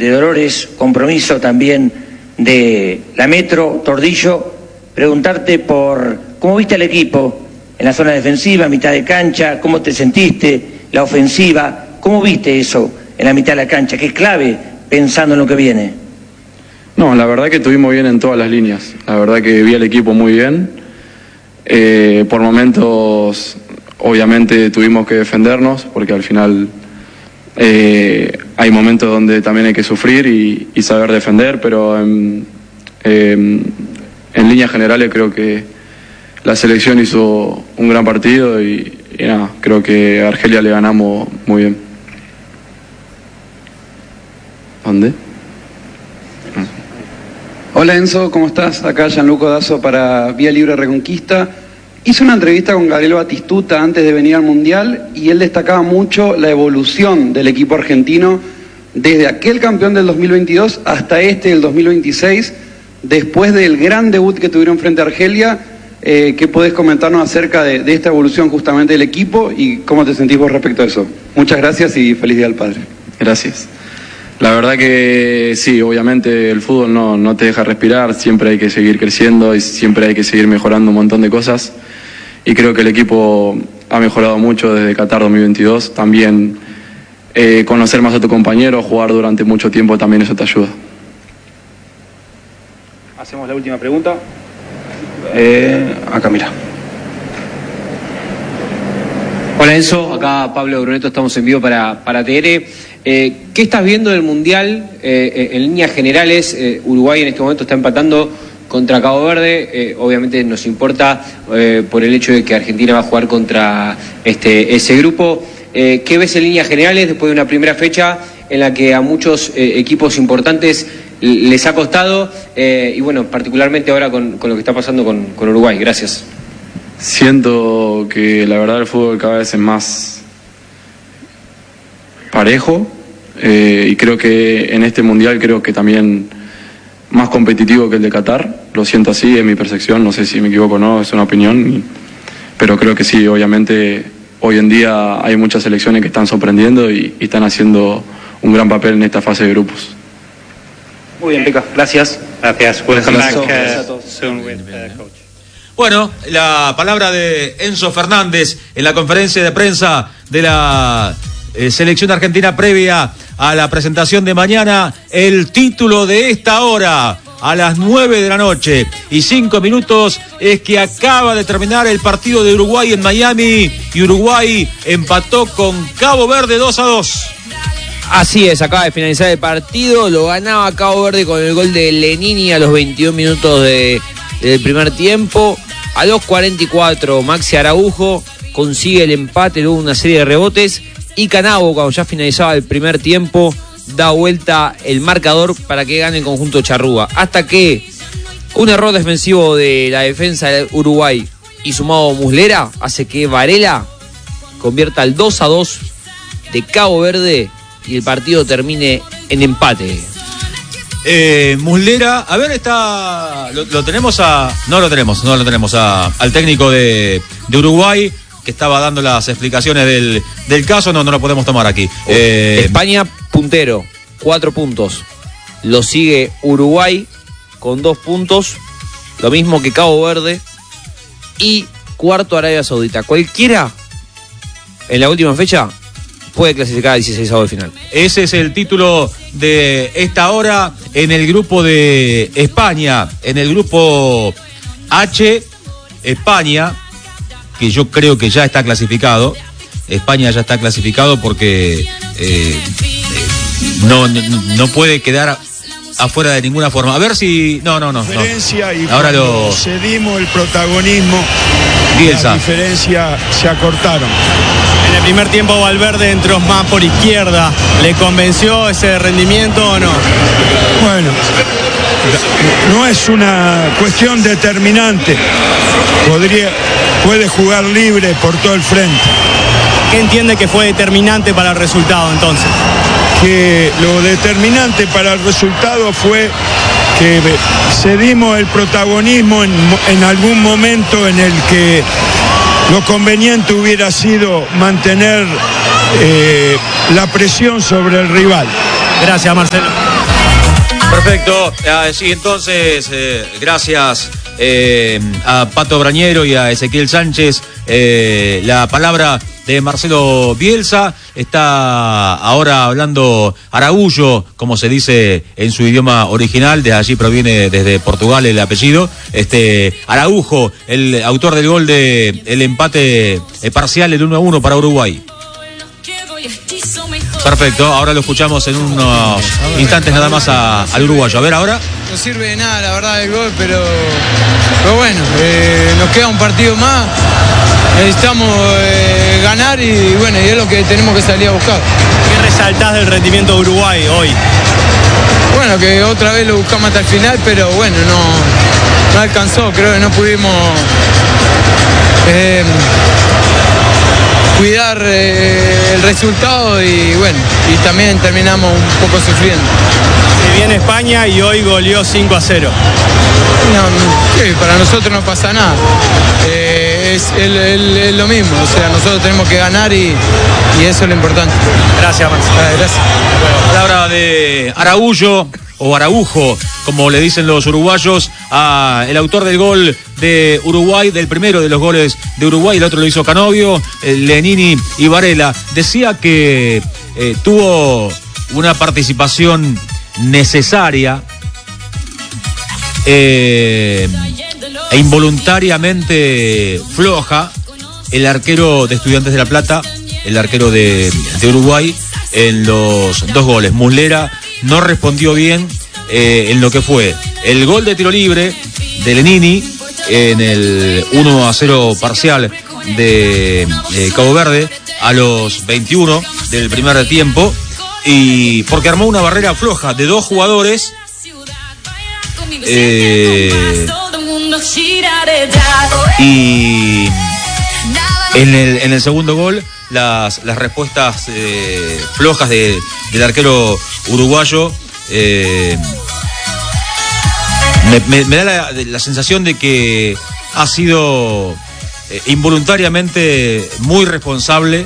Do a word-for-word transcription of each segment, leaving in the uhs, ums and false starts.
de Dolores, Compromiso también de la Metro, Tordillo, preguntarte por cómo viste al equipo en la zona defensiva, mitad de cancha, cómo te sentiste, la ofensiva, cómo viste eso en la mitad de la cancha, que es clave pensando en lo que viene. No, la verdad que estuvimos bien en todas las líneas, la verdad que vi al equipo muy bien, eh, por momentos obviamente tuvimos que defendernos porque al final eh, hay momentos donde también hay que sufrir y, y saber defender, pero en, eh, en líneas generales creo que la selección hizo un gran partido y, y nada, creo que a Argelia le ganamos muy bien. ¿Dónde? Hola Enzo, ¿cómo estás? Acá Gianluca Dazo para Vía Libre Reconquista. Hice una entrevista con Gabriel Batistuta antes de venir al Mundial y él destacaba mucho la evolución del equipo argentino desde aquel campeón del dos mil veintidós hasta este del dos mil veintiséis, después del gran debut que tuvieron frente a Argelia. Eh, ¿Qué podés comentarnos acerca de, de esta evolución justamente del equipo y cómo te sentís vos respecto a eso? Muchas gracias y feliz Día del Padre. Gracias. La verdad que sí, obviamente el fútbol no, no te deja respirar, siempre hay que seguir creciendo y siempre hay que seguir mejorando un montón de cosas y creo que el equipo ha mejorado mucho desde Qatar dos mil veintidós, también eh, conocer más a tu compañero, jugar durante mucho tiempo también eso te ayuda. Hacemos la última pregunta. Eh, acá mira. Hola Enzo, acá Pablo Bruneto, estamos en vivo para, para T N. Eh, ¿Qué estás viendo del Mundial? Eh, en líneas generales, eh, Uruguay en este momento está empatando contra Cabo Verde. Eh, obviamente nos importa eh, por el hecho de que Argentina va a jugar contra este, ese grupo. Eh, ¿Qué ves en líneas generales después de una primera fecha en la que a muchos eh, equipos importantes les ha costado? Eh, y bueno, particularmente ahora con, con lo que está pasando con, con Uruguay. Gracias. Siento que la verdad el fútbol cada vez es más parejo eh, y creo que en este mundial creo que también más competitivo que el de Qatar, lo siento así, es mi percepción, no sé si me equivoco o no, es una opinión, y, pero creo que sí, obviamente hoy en día hay muchas selecciones que están sorprendiendo y, y están haciendo un gran papel en esta fase de grupos. Muy bien, Pica, gracias. Gracias. We'll come back uh, soon with uh, coach. Bueno, la palabra de Enzo Fernández en la conferencia de prensa de la eh, selección argentina previa a la presentación de mañana. El título de esta hora a las nueve de la noche y cinco minutos es que acaba de terminar el partido de Uruguay en Miami y Uruguay empató con Cabo Verde dos a dos. Así es, acaba de finalizar el partido, lo ganaba Cabo Verde con el gol de Lenini a los veintidós minutos de, del primer tiempo. A los cuarenta y cuatro Maxi Araujo consigue el empate, luego una serie de rebotes, y Canavo, cuando ya finalizaba el primer tiempo, da vuelta el marcador para que gane el conjunto charrúa. Hasta que un error defensivo de la defensa de Uruguay y sumado Muslera hace que Varela convierta el dos a dos de Cabo Verde y el partido termine en empate. Eh, Muslera, a ver, está. Lo, lo tenemos a. No lo tenemos, no lo tenemos a, al técnico de, de Uruguay, que estaba dando las explicaciones del, del caso. No, no lo podemos tomar aquí. Eh, España puntero, cuatro puntos. Lo sigue Uruguay con dos puntos, lo mismo que Cabo Verde. Y cuarto Arabia Saudita. Cualquiera en la última fecha puede clasificar a dieciséis de final. Ese es el título de esta hora en el grupo de España, en el grupo H, España, que yo creo que ya está clasificado. España ya está clasificado porque eh, no, no, no puede quedar afuera de ninguna forma. A ver si... No, no, no. no. Y ahora lo... cedimos el protagonismo, Bielsa. Las diferencias se acortaron. En el primer tiempo Valverde entró más por izquierda. ¿Le convenció ese rendimiento o no? Bueno, no es una cuestión determinante. Podría, puede jugar libre por todo el frente. ¿Qué entiende que fue determinante para el resultado entonces? Que lo determinante para el resultado fue que cedimos el protagonismo en, en algún momento en el que lo conveniente hubiera sido mantener eh, la presión sobre el rival. Gracias, Marcelo. Perfecto. Uh, sí, entonces, eh, gracias eh, a Pato Brañero y a Ezequiel Sánchez. Eh, la palabra de Marcelo Bielsa. Está ahora hablando Araújo, como se dice en su idioma original. De allí proviene desde Portugal el apellido. Este Araújo, el autor del gol de el empate eh, parcial, el uno a uno para Uruguay. Perfecto, ahora lo escuchamos en unos instantes nada más a, al uruguayo. A ver ahora. No sirve de nada la verdad el gol, pero, pero bueno, eh, nos queda un partido más. Necesitamos eh, ganar y bueno, y es lo que tenemos que salir a buscar. ¿Qué resaltás del rendimiento de Uruguay hoy? Bueno, que otra vez lo buscamos hasta el final, pero bueno, no, no alcanzó, creo que no pudimos eh, cuidar eh, el resultado y bueno, y también terminamos un poco sufriendo. Se viene España y hoy goleó cinco a cero. No, sí, para nosotros no pasa nada. Eh, es, el, el, es lo mismo, o sea, nosotros tenemos que ganar y, y eso es lo importante. Gracias, Marcelo. Ah, gracias. Palabra de Araújo, o Araujo, como le dicen los uruguayos, a el autor del gol de Uruguay, del primero de los goles de Uruguay, el otro lo hizo Canovio, Lenini y Varela. Decía que eh, tuvo una participación necesaria eh, e involuntariamente floja el arquero de Estudiantes de La Plata, el arquero de, de Uruguay, en los dos goles. Muslera no respondió bien eh, en lo que fue el gol de tiro libre de Lenini en el uno a cero parcial de eh, Cabo Verde a los veintiuno del primer tiempo, y porque armó una barrera floja de dos jugadores eh, y en el, en el segundo gol las, las respuestas eh, flojas de, del arquero uruguayo eh, me, me, me da la, la sensación de que ha sido eh, involuntariamente muy responsable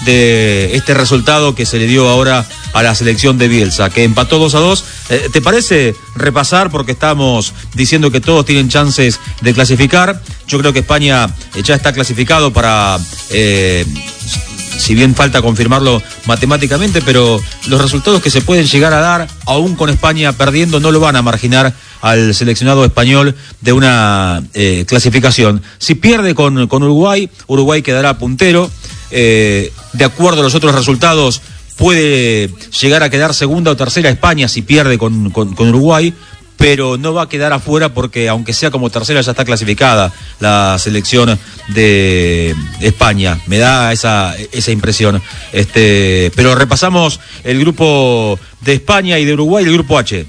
de este resultado que se le dio ahora a la selección de Bielsa, que empató dos a dos. Eh, ¿Te parece repasar? Porque estamos diciendo que todos tienen chances de clasificar. Yo creo que España ya está clasificado para, eh, si bien falta confirmarlo matemáticamente, pero los resultados que se pueden llegar a dar, aún con España perdiendo, no lo van a marginar al seleccionado español de una eh, clasificación. Si pierde con, con Uruguay, Uruguay quedará puntero. Eh, de acuerdo a los otros resultados, puede llegar a quedar segunda o tercera España si pierde con, con, con Uruguay, pero no va a quedar afuera porque, aunque sea como tercera, ya está clasificada la selección de España. Me da esa, esa impresión. Este, pero repasamos el grupo de España y de Uruguay, el grupo H.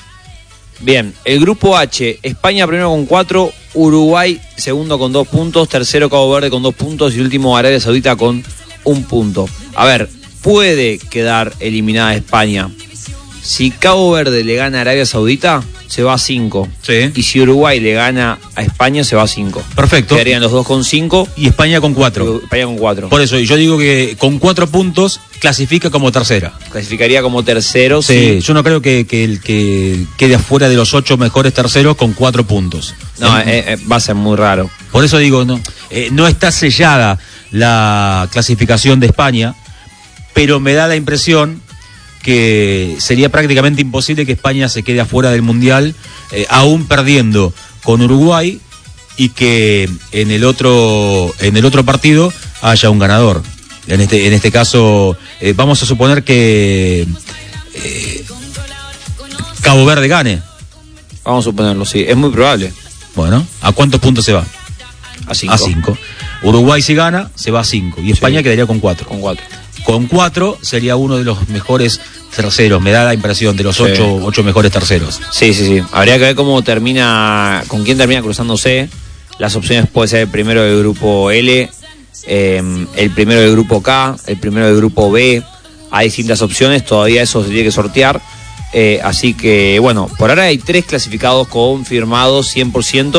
Bien, el grupo H, España primero con cuatro, Uruguay segundo con dos puntos, tercero Cabo Verde con dos puntos y último Arabia Saudita con un punto. A ver, puede quedar eliminada España. Si Cabo Verde le gana a Arabia Saudita, se va a cinco. Sí. Y si Uruguay le gana a España, se va a cinco. Perfecto. Quedarían los dos con cinco. Y España con cuatro. España con cuatro. Por eso, y yo digo que con cuatro puntos clasifica como tercera. Clasificaría como tercero. Sí, sí. Yo no creo que, que el que quede afuera de los ocho mejores terceros con cuatro puntos. No, eh, eh, eh, va a ser muy raro. Por eso digo, no, eh, no está sellada la clasificación de España, pero me da la impresión que sería prácticamente imposible que España se quede afuera del Mundial, eh, aún perdiendo con Uruguay, y que en el otro en el otro partido haya un ganador. En este en este caso, eh, vamos a suponer que eh, Cabo Verde gane. Vamos a suponerlo, sí. Es muy probable. Bueno, ¿a cuántos puntos se va? A cinco. A cinco. Uruguay, si gana, se va a cinco. Y España sí. quedaría con cuatro. Con cuatro. Con cuatro sería uno de los mejores terceros, me da la impresión, de los ocho, sí. ocho mejores terceros. Sí, sí, sí. Habría que ver cómo termina, con quién termina cruzándose. Las opciones puede ser el primero del grupo L, eh, el primero del grupo K, el primero del grupo B. Hay distintas opciones, todavía eso se tiene que sortear. Eh, así que, bueno, por ahora hay tres clasificados confirmados cien por ciento.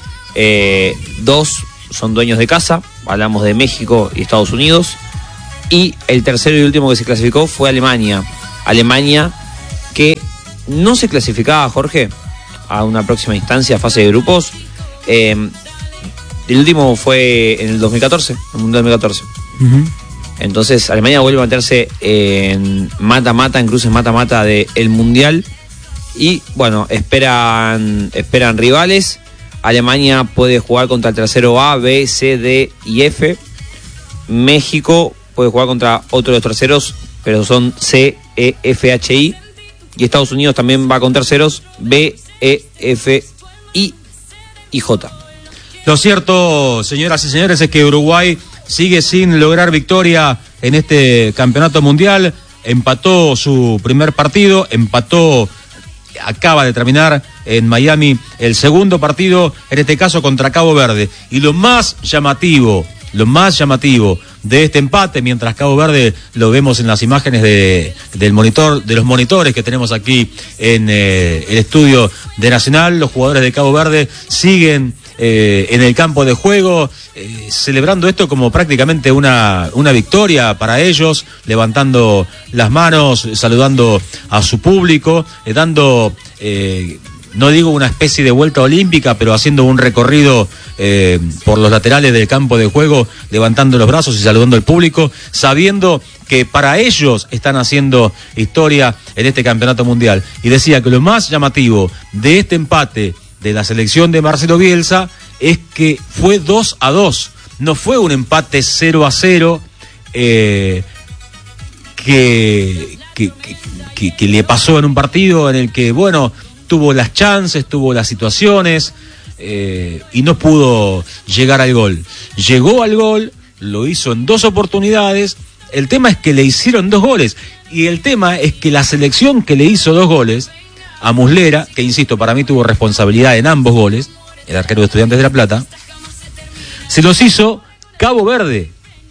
Eh, dos son dueños de casa, hablamos de México y Estados Unidos. Y el tercero y último que se clasificó fue Alemania. Alemania que no se clasificaba, Jorge, a una próxima instancia, fase de grupos. Eh, el último fue en el dos mil catorce, en el Mundial dos mil catorce. Uh-huh. Entonces Alemania vuelve a meterse en mata-mata, en cruces mata-mata del Mundial. Y bueno, esperan, esperan rivales. Alemania puede jugar contra el tercero A, B, C, D y F. México puede jugar contra otro de los terceros, pero son C, E, F, H, I. Y Estados Unidos también va con terceros B, E, F, I y J. Lo cierto, señoras y señores, es que Uruguay sigue sin lograr victoria en este campeonato mundial. Empató su primer partido, empató, acaba de terminar en Miami el segundo partido, en este caso contra Cabo Verde. Y lo más llamativo, lo más llamativo de este empate, mientras Cabo Verde lo vemos en las imágenes de, del monitor, de los monitores que tenemos aquí en eh, el estudio de Nacional, los jugadores de Cabo Verde siguen Eh, en el campo de juego, eh, celebrando esto como prácticamente una, una victoria para ellos, levantando las manos, saludando a su público, eh, dando, eh, no digo una especie de vuelta olímpica, pero haciendo un recorrido eh, por los laterales del campo de juego, levantando los brazos y saludando al público, sabiendo que para ellos están haciendo historia en este campeonato mundial. Y decía que lo más llamativo de este empate de la selección de Marcelo Bielsa es que fue dos a dos, no fue un empate cero a cero eh, que, que, que, que le pasó en un partido en el que, bueno, tuvo las chances, tuvo las situaciones eh, y no pudo llegar al gol. Llegó al gol, lo hizo en dos oportunidades, el tema es que le hicieron dos goles y el tema es que la selección que le hizo dos goles a Muslera, que insisto, para mí tuvo responsabilidad en ambos goles, el arquero de Estudiantes de La Plata, se los hizo Cabo Verde.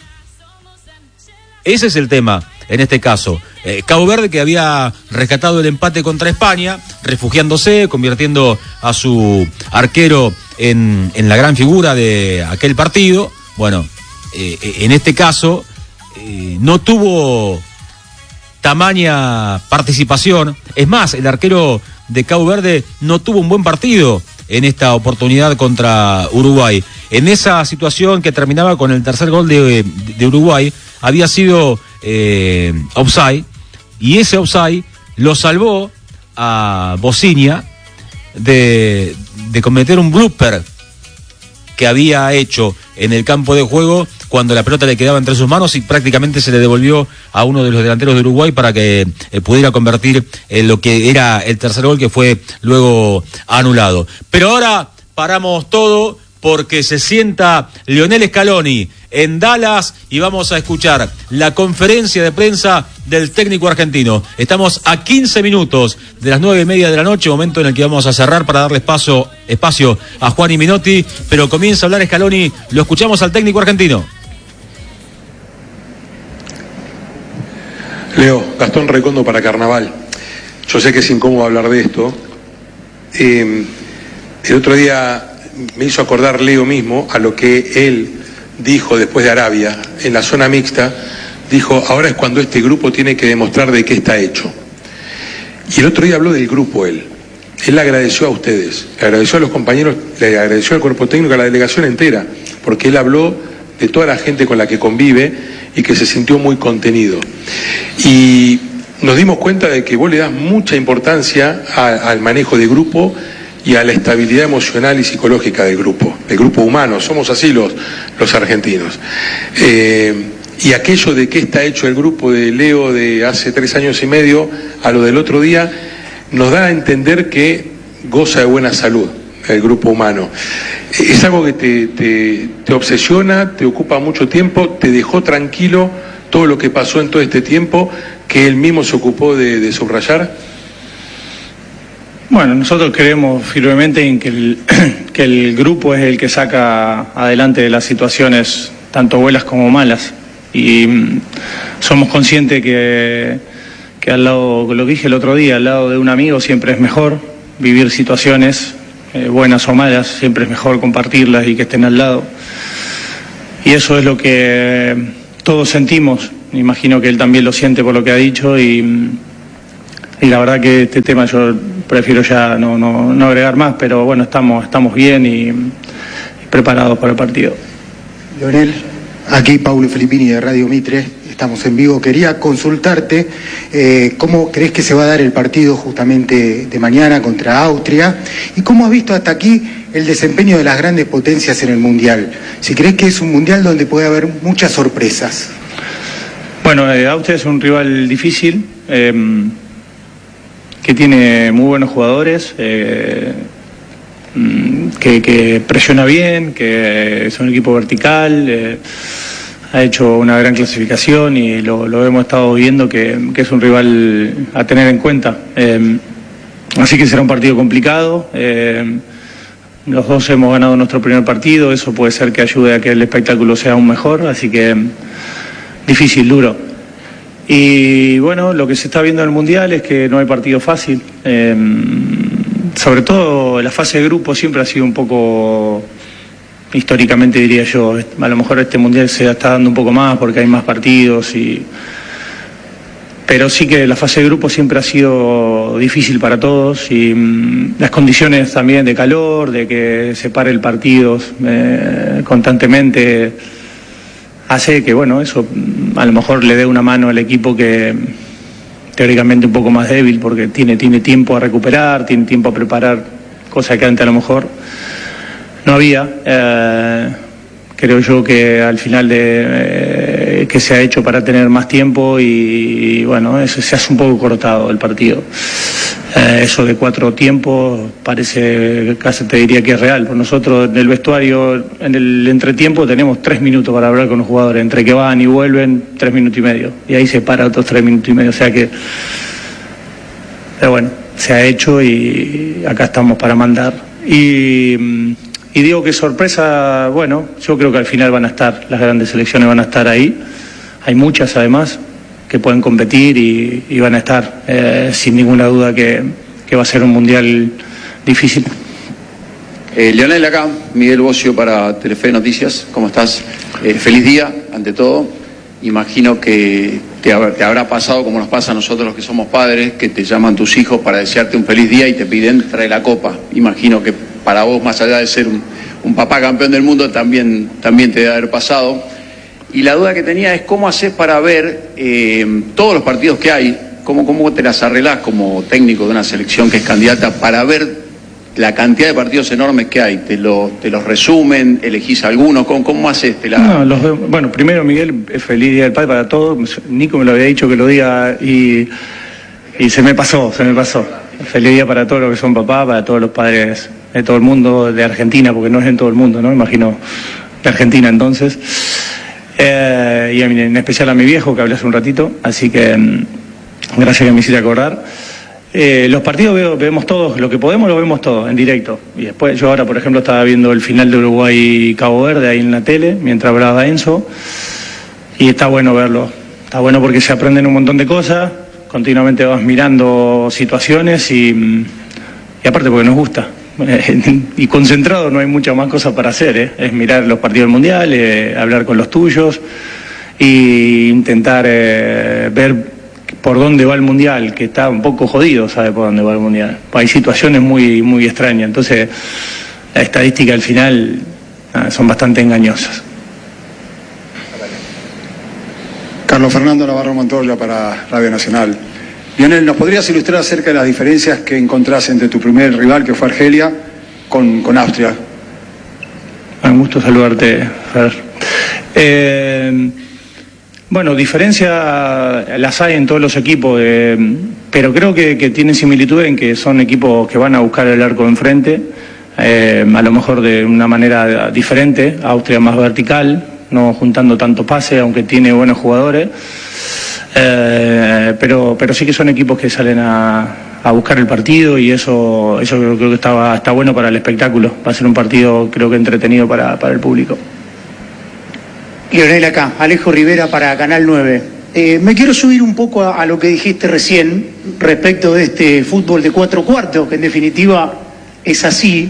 Ese es el tema, en este caso. Eh, Cabo Verde, que había rescatado el empate contra España, refugiándose, convirtiendo a su arquero en, en la gran figura de aquel partido. Bueno, eh, en este caso, eh, no tuvo tamaña participación. Es más, el arquero de Cabo Verde no tuvo un buen partido en esta oportunidad contra Uruguay. En esa situación que terminaba con el tercer gol de, de Uruguay, había sido eh, offside, y ese offside lo salvó a Bociña de, de cometer un blooper que había hecho en el campo de juego cuando la pelota le quedaba entre sus manos y prácticamente se le devolvió a uno de los delanteros de Uruguay para que eh, pudiera convertir en lo que era el tercer gol, que fue luego anulado. Pero ahora paramos todo porque se sienta Lionel Scaloni en Dallas y vamos a escuchar la conferencia de prensa del técnico argentino. Estamos a quince minutos de las nueve y media de la noche, momento en el que vamos a cerrar para darle espacio, espacio a Juan y Minotti, pero comienza a hablar Scaloni, lo escuchamos al técnico argentino. Leo, Gastón Recondo para Carnaval. Yo sé que es incómodo hablar de esto. Eh, el otro día me hizo acordar Leo mismo a lo que él dijo después de Arabia, en la zona mixta, dijo, ahora es cuando este grupo tiene que demostrar de qué está hecho. Y el otro día habló del grupo él. Él le agradeció a ustedes, le agradeció a los compañeros, le agradeció al cuerpo técnico, a la delegación entera, porque él habló de toda la gente con la que convive y que se sintió muy contenido. Y nos dimos cuenta de que vos le das mucha importancia a, al manejo de grupo y a la estabilidad emocional y psicológica del grupo, del grupo humano. Somos así los, los argentinos. Eh, y aquello de qué está hecho el grupo de Leo de hace tres años y medio a lo del otro día, nos da a entender que goza de buena salud el grupo humano. Es algo que te, te, te obsesiona, te ocupa mucho tiempo, te dejó tranquilo todo lo que pasó en todo este tiempo, que él mismo se ocupó de, de subrayar. Bueno, nosotros creemos firmemente en que el, que el grupo es el que saca adelante las situaciones, tanto buenas como malas. Y mm, somos conscientes que, que al lado, lo dije el otro día, al lado de un amigo siempre es mejor vivir situaciones eh, buenas o malas, siempre es mejor compartirlas y que estén al lado. Y eso es lo que todos sentimos, me imagino que él también lo siente por lo que ha dicho, y mm, y la verdad que este tema yo prefiero ya no, no, no agregar más, pero bueno, estamos, estamos bien y, y preparados para el partido. Leonel, aquí Paulo Filippini de Radio Mitre, estamos en vivo. Quería consultarte eh, cómo crees que se va a dar el partido justamente de mañana contra Austria y cómo has visto hasta aquí el desempeño de las grandes potencias en el Mundial. Si crees que es un Mundial donde puede haber muchas sorpresas. Bueno, eh, Austria es un rival difícil, eh, que tiene muy buenos jugadores, eh, que, que presiona bien, que es un equipo vertical, eh, ha hecho una gran clasificación y lo, lo hemos estado viendo que, que es un rival a tener en cuenta. Eh, así que será un partido complicado. Eh, los dos hemos ganado nuestro primer partido, eso puede ser que ayude a que el espectáculo sea aún mejor, así que difícil, duro. Y bueno, lo que se está viendo en el Mundial es que no hay partido fácil. Eh, sobre todo la fase de grupo siempre ha sido un poco, históricamente diría yo, a lo mejor este Mundial se está dando un poco más porque hay más partidos, y pero sí que la fase de grupo siempre ha sido difícil para todos y mmm, las condiciones también de calor, de que se pare el partido eh, constantemente, hace que, bueno, eso a lo mejor le dé una mano al equipo que teóricamente un poco más débil, porque tiene, tiene tiempo a recuperar, tiene tiempo a preparar, cosa que antes a lo mejor no había. Eh, creo yo que al final de eh, que se ha hecho para tener más tiempo y, y bueno, eso se hace un poco cortado el partido. Eh, eso de cuatro tiempos parece, casi te diría que es real. Por nosotros en el vestuario, en el entretiempo, tenemos tres minutos para hablar con los jugadores. Entre que van y vuelven, tres minutos y medio. Y ahí se para otros tres minutos y medio. O sea que, pero bueno, se ha hecho y acá estamos para mandar. Y, y digo que sorpresa, bueno, yo creo que al final van a estar, las grandes selecciones van a estar ahí. Hay muchas además que pueden competir y, y van a estar, eh, sin ninguna duda que, que va a ser un mundial difícil. Eh, Leonel acá, Miguel Bocio para Telefe Noticias, ¿cómo estás? Eh, feliz día, ante todo. Imagino que te, te habrá pasado como nos pasa a nosotros los que somos padres, que te llaman tus hijos para desearte un feliz día y te piden trae la copa. Imagino que para vos, más allá de ser un, un papá campeón del mundo, también, también te debe haber pasado. Y la duda que tenía es cómo haces para ver eh, todos los partidos que hay, cómo, cómo te las arreglás como técnico de una selección que es candidata para ver la cantidad de partidos enormes que hay. ¿Te, lo, te los resumen? ¿Elegís algunos? ¿Cómo, cómo haces? Te la... No, los, bueno, primero, Miguel, feliz Día del Padre para todos. Nico me lo había dicho que lo diga y, y se me pasó, se me pasó. Feliz día para todos los que son papás, para todos los padres de todo el mundo, de Argentina, porque no es en todo el mundo, ¿no? Imagino de Argentina entonces. Eh, y en especial a mi viejo que hablé hace un ratito, así que mmm, gracias que me hiciste acordar. Eh, los partidos veo, vemos todos, lo que podemos lo vemos todos en directo. Y después yo ahora, por ejemplo, estaba viendo el final de Uruguay-Cabo Verde ahí en la tele, mientras hablaba Enzo, y está bueno verlo. Está bueno porque se aprenden un montón de cosas, continuamente vas mirando situaciones y, y aparte porque nos gusta. Y concentrado no hay muchas más cosas para hacer, ¿eh? Es mirar los partidos del Mundial, eh, hablar con los tuyos e intentar eh, ver por dónde va el Mundial, que está un poco jodido, sabe por dónde va el Mundial. Hay situaciones muy, muy extrañas, entonces la estadística al final ah, son bastante engañosas. Carlos Fernando Navarro Montoya para Radio Nacional. Lionel, ¿nos podrías ilustrar acerca de las diferencias que encontrás entre tu primer rival, que fue Argelia, con, con Austria? Un gusto saludarte, Fer. Eh, bueno, diferencias las hay en todos los equipos, eh, pero creo que, que tienen similitud en que son equipos que van a buscar el arco enfrente, eh, a lo mejor de una manera diferente. Austria más vertical, no juntando tanto pase, aunque tiene buenos jugadores. Eh, pero pero sí que son equipos que salen a, a buscar el partido y eso eso creo, creo que está, está bueno para el espectáculo. Va a ser un partido creo que entretenido para, para el público. Lionel acá, Alejo Rivera para Canal nueve. Eh, me quiero subir un poco a, a lo que dijiste recién respecto de este fútbol de cuatro cuartos, que en definitiva es así.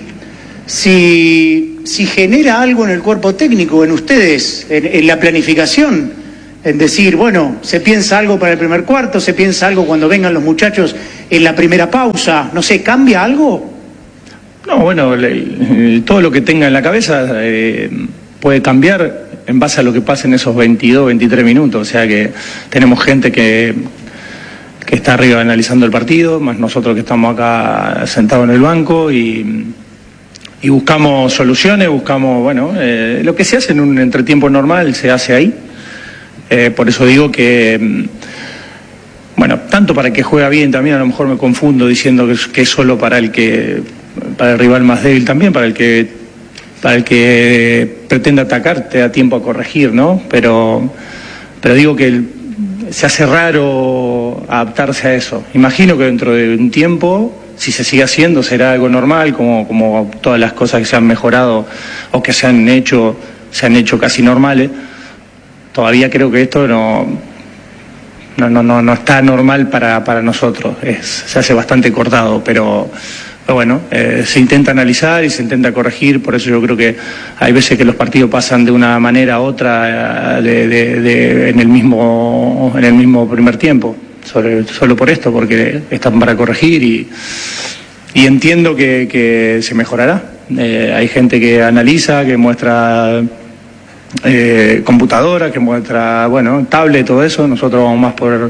Si, si genera algo en el cuerpo técnico, en ustedes, en, en la planificación, En decir, bueno, se piensa algo para el primer cuarto, se piensa algo cuando vengan los muchachos en la primera pausa, no sé, ¿cambia algo? No, bueno, le, le, todo lo que tenga en la cabeza eh, puede cambiar en base a lo que pase en esos veintidós, veintitrés minutos. O sea que tenemos gente que, que está arriba analizando el partido, más nosotros que estamos acá sentados en el banco y, y buscamos soluciones, buscamos, bueno, eh, lo que se hace en un entretiempo normal se hace ahí. Eh, por eso digo que, bueno, tanto para el que juega bien también, a lo mejor me confundo diciendo que es, que es solo para el que, para el rival más débil también, para el que, para el que pretende atacar, te da tiempo a corregir, ¿no? Pero, pero digo que el, se hace raro adaptarse a eso. Imagino que dentro de un tiempo, si se sigue haciendo, será algo normal, como, como todas las cosas que se han mejorado o que se han hecho, se han hecho casi normales. Todavía creo que esto no, no, no, no, no está normal para, para nosotros, es, se hace bastante cortado, pero, pero bueno, eh, se intenta analizar y se intenta corregir, por eso yo creo que hay veces que los partidos pasan de una manera a otra de, de, de, en, el mismo, en el mismo primer tiempo, sobre, solo por esto, porque están para corregir y, y entiendo que, que se mejorará. Eh, hay gente que analiza, que muestra... Eh, computadora, que muestra, bueno, tablet, todo eso. Nosotros vamos más por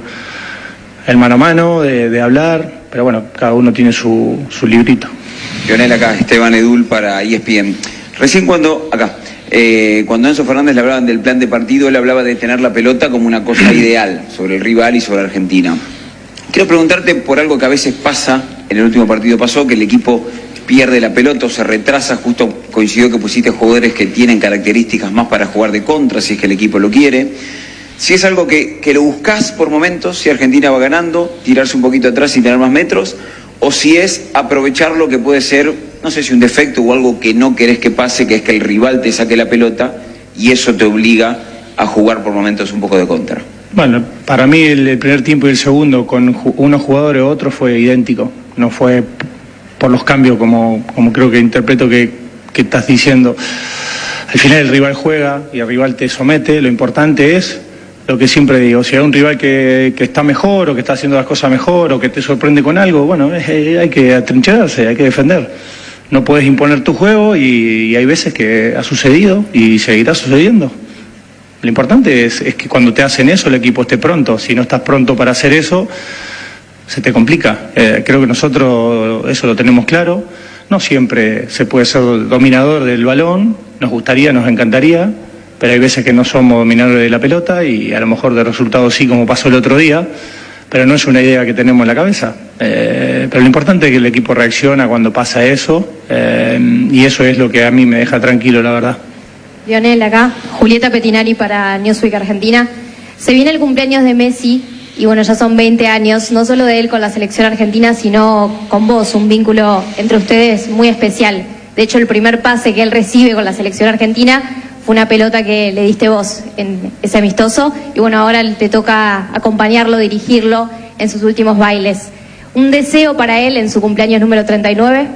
el mano a mano, de, de hablar, pero bueno, cada uno tiene su, su librito. Lionel, acá, Esteban Edul para E S P N. Recién cuando, acá, eh, cuando Enzo Fernández le hablaban del plan de partido, él hablaba de tener la pelota como una cosa ideal sobre el rival y sobre Argentina. Quiero preguntarte por algo que a veces pasa, en el último partido pasó, que el equipo pierde la pelota o se retrasa, justo coincidió que pusiste jugadores que tienen características más para jugar de contra, si es que el equipo lo quiere. Si es algo que, que lo buscás por momentos, si Argentina va ganando, tirarse un poquito atrás y tener más metros, o si es aprovechar lo que puede ser, no sé si un defecto o algo que no querés que pase, que es que el rival te saque la pelota y eso te obliga a jugar por momentos un poco de contra. Bueno, para mí el, el primer tiempo y el segundo con unos jugadores u otros fue idéntico, no fue por los cambios como, como creo que interpreto que, que estás diciendo. Al final el rival juega y el rival te somete, lo importante es lo que siempre digo, si hay un rival que, que está mejor o que está haciendo las cosas mejor o que te sorprende con algo, bueno, es, es, hay que atrincherarse, hay que defender. No puedes imponer tu juego y, y hay veces que ha sucedido y seguirá sucediendo. Lo importante es, es que cuando te hacen eso el equipo esté pronto. Si no estás pronto para hacer eso, se te complica. Eh, creo que nosotros eso lo tenemos claro. No siempre se puede ser dominador del balón, nos gustaría, nos encantaría, pero hay veces que no somos dominadores de la pelota y a lo mejor de resultados sí, como pasó el otro día, pero no es una idea que tenemos en la cabeza. Eh, pero lo importante es que el equipo reacciona cuando pasa eso eh, y eso es lo que a mí me deja tranquilo, la verdad. Lionel, acá, Julieta Petinari para Newsweek Argentina. Se viene el cumpleaños de Messi. Y bueno, ya son veinte años, no solo de él con la selección argentina, sino con vos, un vínculo entre ustedes muy especial. De hecho, el primer pase que él recibe con la selección argentina fue una pelota que le diste vos en ese amistoso. Y bueno, ahora te toca acompañarlo, dirigirlo en sus últimos bailes. ¿Un deseo para él en su cumpleaños número treinta y nueve?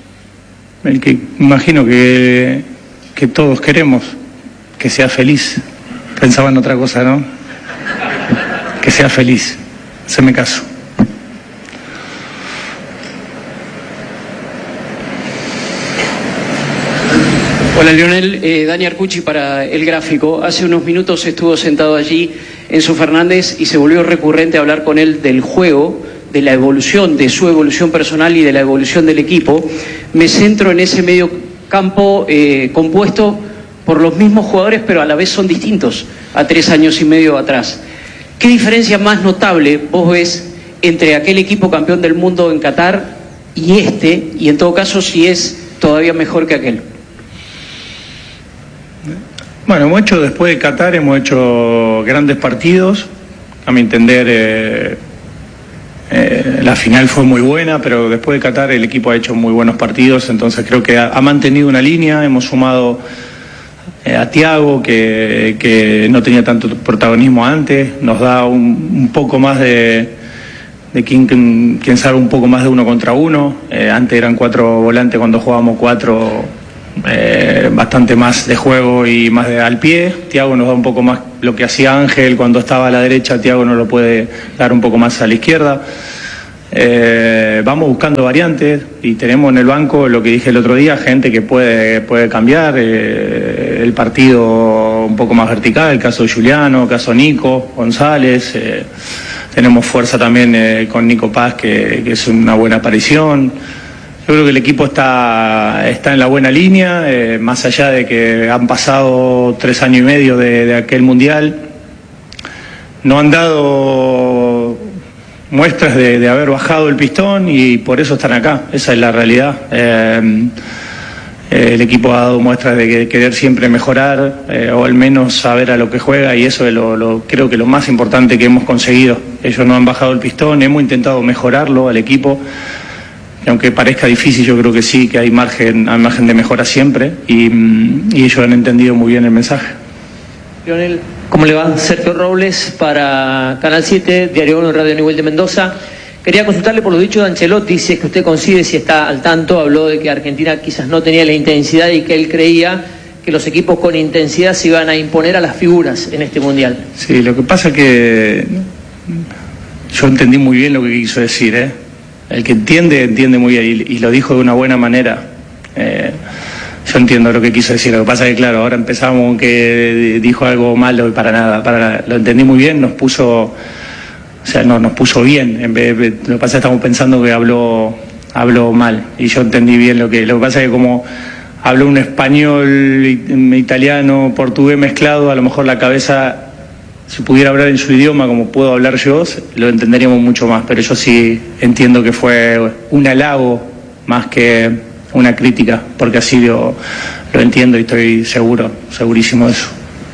El que imagino que, que todos queremos, que sea feliz. Pensaba en otra cosa, ¿no? Que sea feliz, se me caso. Hola Lionel, eh, Dani Arcucci para El Gráfico. Hace unos minutos estuvo sentado allí Enzo Fernández y se volvió recurrente hablar con él del juego, de la evolución, de su evolución personal y de la evolución del equipo. Me centro en ese medio campo eh, compuesto por los mismos jugadores, pero a la vez son distintos a tres años y medio atrás. ¿Qué diferencia más notable vos ves entre aquel equipo campeón del mundo en Qatar y este, y en todo caso si es todavía mejor que aquel? Bueno, hemos hecho después de Qatar, hemos hecho grandes partidos. A mi entender, eh, eh, la final fue muy buena, pero después de Qatar el equipo ha hecho muy buenos partidos, entonces creo que ha, ha mantenido una línea, hemos sumado a Thiago, que, que no tenía tanto protagonismo antes, nos da un, un poco más de, de quien, quien sabe un poco más de uno contra uno. Eh, antes eran cuatro volantes, cuando jugábamos cuatro eh, bastante más de juego y más de, al pie. Thiago nos da un poco más lo que hacía Ángel cuando estaba a la derecha, Thiago nos lo puede dar un poco más a la izquierda. Eh, vamos buscando variantes y tenemos en el banco, lo que dije el otro día, gente que puede, puede cambiar eh, el partido un poco más vertical, el caso de Juliano, el caso de Nico González. Eh, tenemos fuerza también eh, con Nico Paz, que, que es una buena aparición. Yo creo que el equipo está, está en la buena línea, eh, más allá de que han pasado tres años y medio de, de aquel mundial. No han dado muestras de, de haber bajado el pistón y por eso están acá, esa es la realidad. Eh, el equipo ha dado muestras de que, querer siempre mejorar eh, o al menos saber a lo que juega, y eso es lo, lo, creo que lo más importante que hemos conseguido. Ellos no han bajado el pistón, hemos intentado mejorarlo al equipo, y aunque parezca difícil, yo creo que sí, que hay margen, hay margen de mejora siempre, y, y ellos han entendido muy bien el mensaje. Lionel, ¿cómo le va? Sergio Robles para Canal siete, Diario uno, Radio Nivel de Mendoza. Quería consultarle por lo dicho de Ancelotti, si es que usted coincide, si está al tanto. Habló de que Argentina quizás no tenía la intensidad y que él creía que los equipos con intensidad se iban a imponer a las figuras en este Mundial. Sí, lo que pasa es que yo entendí muy bien lo que quiso decir, ¿eh? El que entiende, entiende muy bien, y, y lo dijo de una buena manera. Eh, Yo entiendo lo que quiso decir, lo que pasa es que claro, ahora empezamos con que dijo algo malo y para nada, para nada. Lo entendí muy bien, nos puso, o sea, no, nos puso bien, en vez de, lo que pasa es que estamos pensando que habló, habló mal, y yo entendí bien lo que, lo que pasa es que como habló un español, italiano, portugués mezclado, a lo mejor la cabeza, si pudiera hablar en su idioma como puedo hablar yo, lo entenderíamos mucho más, pero yo sí entiendo que fue un halago más que una crítica, porque así lo, lo entiendo y estoy seguro, segurísimo de eso.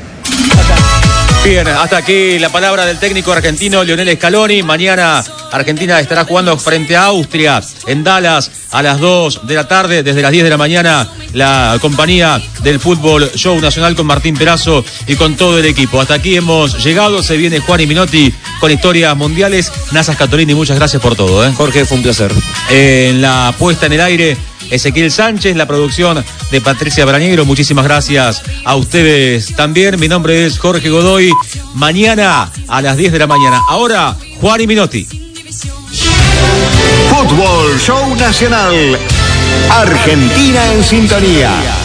Bien, hasta aquí la palabra del técnico argentino Lionel Scaloni. Mañana Argentina estará jugando frente a Austria en Dallas a las dos de la tarde. Desde las diez de la mañana la compañía del Fútbol Show Nacional con Martín Perazo y con todo el equipo. Hasta aquí hemos llegado. Se viene Juan y Minotti con historias mundiales. Nazas Catolini, muchas gracias por todo, ¿eh? Jorge, fue un placer. Eh, en la puesta en el aire, Ezequiel Sánchez, la producción de Patricia Brañero. Muchísimas gracias a ustedes también. Mi nombre es Jorge Godoy. Mañana a las diez de la mañana. Ahora, Juan y Minotti. Fútbol Show Nacional. Argentina en sintonía.